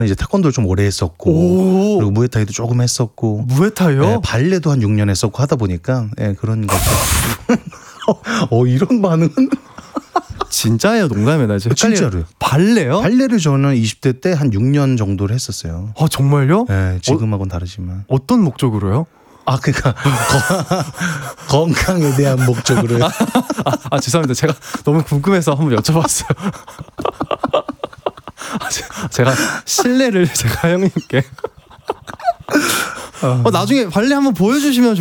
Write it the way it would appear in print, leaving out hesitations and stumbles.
이제 태권도를 좀 오래 했었고 오. 그리고 무에타이도 조금 했었고 무에타이요? 네, 발레도 한 6년 했었고 하다 보니까 네, 그런 거죠. 이런 반응은 진짜예요, 농담이에요? 나 지금 헷갈려요. 진짜로요. 발레요? 발레를 저는 20대 때 한 6년 정도를 했었어요. 정말요? 네, 지금하고는 다르지만. 어떤 목적으로요? 그러니까 건강에 대한 목적으로요. 죄송합니다. 제가 너무 궁금해서 한번 여쭤봤어요. 제가 신뢰를 제가 형님께 나중에 발레 한번 보여주시면